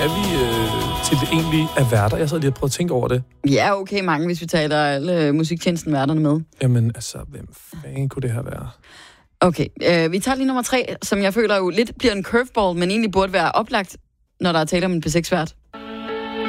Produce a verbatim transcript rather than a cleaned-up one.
Er vi øh, til det egentlige af værter? Jeg sad lige og prøvede at tænke over det. Vi er okay mange, hvis vi taler alle musiktjenesten-værterne med. Jamen, altså, hvem fanden kunne det her være? Okay, øh, vi tager lige nummer tre, som jeg føler jo lidt bliver en curveball, men egentlig burde være oplagt, når der er tale om en P seks-vært.